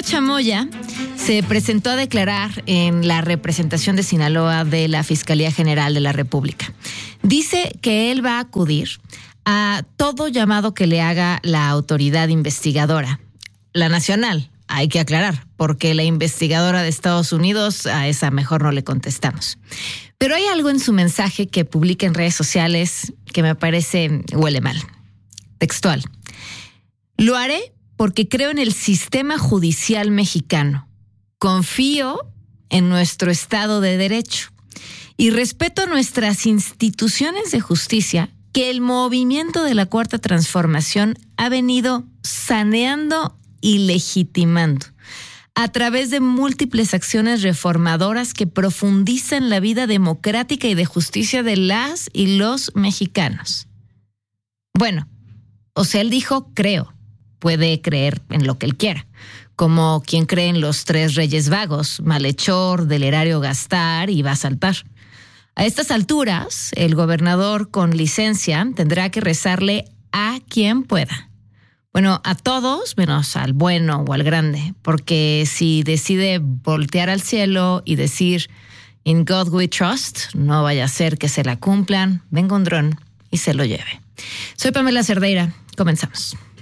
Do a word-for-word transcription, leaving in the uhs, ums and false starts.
Chamoya se presentó a declarar en la representación de Sinaloa de la Fiscalía General de la República. Dice que él va a acudir a todo llamado que le haga la autoridad investigadora, la nacional, hay que aclarar, porque la investigadora de Estados Unidos, a esa mejor no le contestamos. Pero hay algo en su mensaje que publica en redes sociales que me parece huele mal. Textual. Lo haré porque creo en el sistema judicial mexicano. Confío en nuestro Estado de Derecho y respeto nuestras instituciones de justicia que el movimiento de la Cuarta Transformación ha venido saneando y legitimando a través de múltiples acciones reformadoras que profundizan la vida democrática y de justicia de las y los mexicanos. Bueno, o sea, él dijo creo. Puede creer en lo que él quiera, como quien cree en los tres reyes vagos, malhechor, del erario gastar y va a saltar. A estas alturas, el gobernador con licencia tendrá que rezarle a quien pueda. Bueno, a todos, menos al bueno o al grande, porque si decide voltear al cielo y decir "In God we trust", no vaya a ser que se la cumplan, venga un dron y se lo lleve. Soy Pamela Cerdeira, comenzamos.